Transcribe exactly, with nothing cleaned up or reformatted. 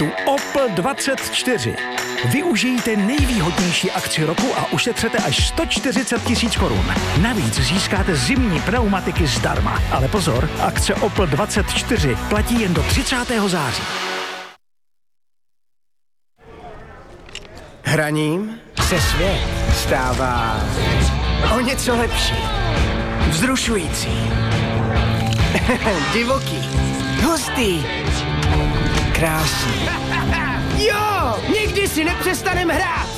Opel dvacet čtyři. Využijte nejvýhodnější akci roku a ušetřete až sto čtyřicet tisíc korun. Navíc získáte zimní pneumatiky zdarma. Ale pozor, akce Opel dvacet čtyři platí jen do třicátého září. Hraním se svět stává o něco lepší. Vzrušující. Divoký. Hustý. Krásný. Jo, nikdy si nepřestanem hrát.